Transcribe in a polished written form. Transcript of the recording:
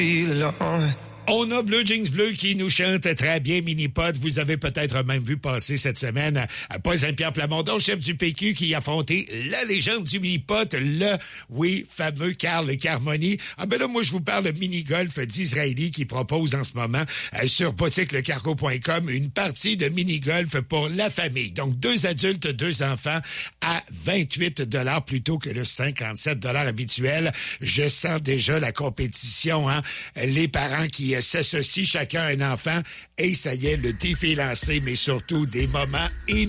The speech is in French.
On a Bleu Jeans Bleu qui nous chante très bien Mini-Pot. Vous avez peut-être même vu passer cette semaine Paul Saint-Pierre Plamondon, chef du PQ, qui a affronté la légende du Mini-Pot, fameux Carl Carmoni. Ah ben là, moi, je vous parle de mini-golf d'Israéli qui propose en ce moment sur boutiquelecargo.com une partie de mini-golf pour la famille. Donc, 2 adultes, 2 enfants à 28 $ plutôt que le 57 $ habituel. Je sens déjà la compétition, hein. Les parents qui s'associent chacun à un enfant et ça y est, le défi est lancé, mais surtout des moments inoubliables.